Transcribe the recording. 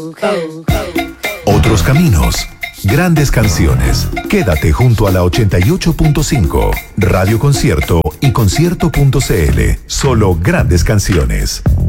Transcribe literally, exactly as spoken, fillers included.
Otros caminos, grandes canciones. Quédate junto a la ochenta y ocho punto cinco, Radio Concierto y concierto punto c l. Solo grandes canciones.